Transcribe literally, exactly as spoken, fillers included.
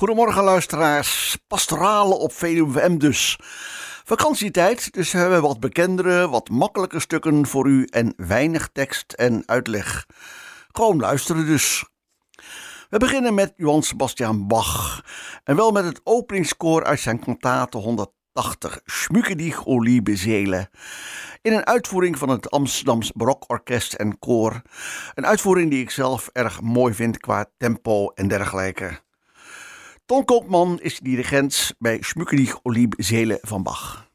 Goedemorgen luisteraars, pastorale op Veluwe F M dus. Vakantietijd, dus we hebben wat bekendere, wat makkelijke stukken voor u en weinig tekst en uitleg. Gewoon luisteren dus. We beginnen met Johann Sebastian Bach en wel met het openingskoor uit zijn kantate honderdtachtig, Schmücke dich, o liebe Seele. In een uitvoering van het Amsterdams Barokorkest en Koor. Een uitvoering die ik zelf erg mooi vind qua tempo en dergelijke. Ton Koopman is dirigent bij Schmücke dich, o liebe Seele van Bach.